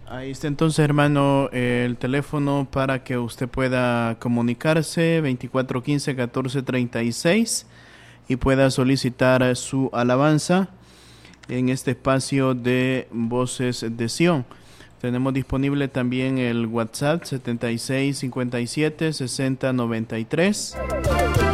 Ahí está entonces, hermano, el teléfono para que usted pueda comunicarse, 2415-1436, y pueda solicitar su alabanza en este espacio de Voces de Sion. Tenemos disponible también el WhatsApp 7657-6093.